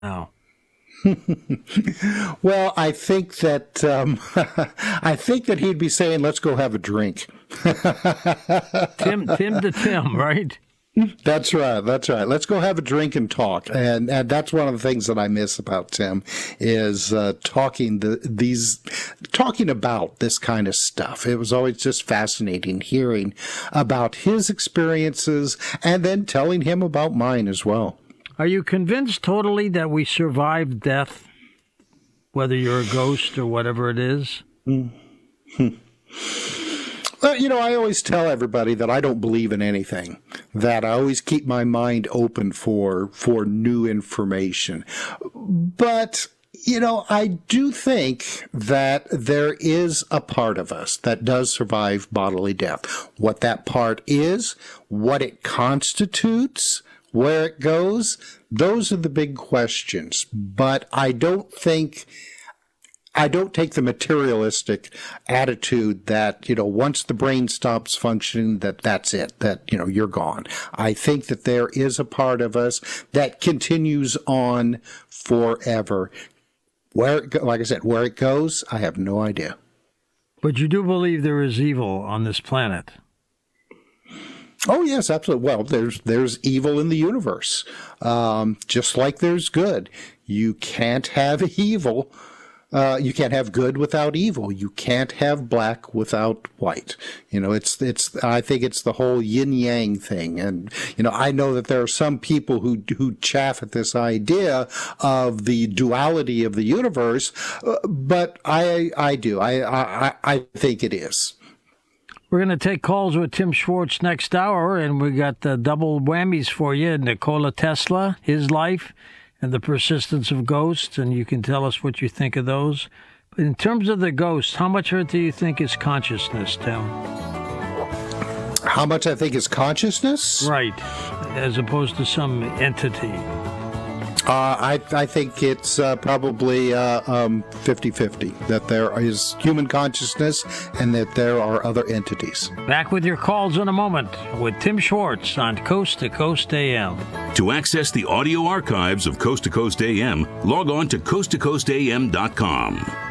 now? Well, I think that I think that he'd be saying, "Let's go have a drink." Tim to Tim, right? That's right. That's right. Let's go have a drink and talk. And that's one of the things that I miss about Tim is talking about this kind of stuff. It was always just fascinating hearing about his experiences and then telling him about mine as well. Are you convinced totally that we survived death, whether you're a ghost or whatever it is? Well, I always tell everybody that I don't believe in anything, that I always keep my mind open for new information. But, I do think that there is a part of us that does survive bodily death. What that part is, what it constitutes, where it goes, those are the big questions. But I don't take the materialistic attitude that, once the brain stops functioning, that's it, that, you're gone. I think that there is a part of us that continues on forever. Like I said, where it goes, I have no idea. But you do believe there is evil on this planet? Oh, yes, absolutely. Well, there's evil in the universe, just like there's good. You can't have evil. You can't have good without evil. You can't have black without white. I think it's the whole yin yang thing. And, I know that there are some people who chaff at this idea of the duality of the universe, but I do. I think it is. We're going to take calls with Tim Schwartz next hour, and we got the double whammies for you. Nikola Tesla, his life, and the persistence of ghosts, and you can tell us what you think of those. But in terms of the ghosts, how much of it do you think is consciousness, Tim? How much I think is consciousness? Right, as opposed to some entity. I think it's probably 50-50, that there is human consciousness and that there are other entities. Back with your calls in a moment with Tim Schwartz on Coast to Coast AM. To access the audio archives of Coast to Coast AM, log on to coasttocoastam.com.